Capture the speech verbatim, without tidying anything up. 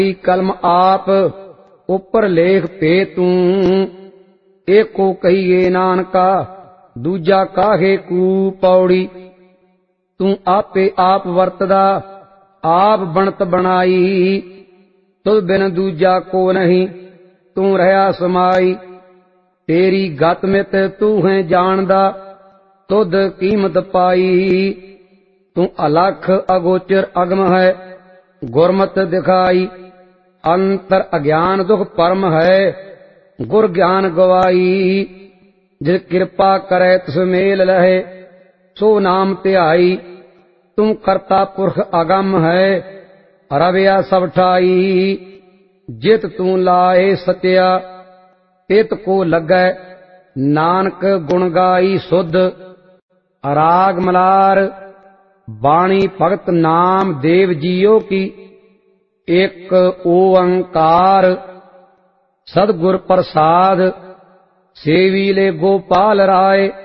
कलम आप उपर लेख पे तू, एको कहिए नानका दूजा काहे कू पौड़ी। तू आपे आप वरतदा आप बनत बनाई, तुद बिन दूजा को नहीं तू रहा समाई। तेरी गत मित तू है जानदा तुद कीमत पाई, तू अलख अगोचर अगम है गुरमत दिखाई। अंतर अज्ञान दुख परम है गुर ज्ञान गवाई, जिस कृपा करे तिस मेल लहे सो नाम ध्याई। तुम करता पुरख अगम है रविया सब ठाई, जित तू लाए सत्या तित को लगै नानक गुण गाई सुध। राग मलार बाणी भगत नाम देव जियो की, एक ओंकार सदगुर प्रसाद सेवी ले गोपाल राय।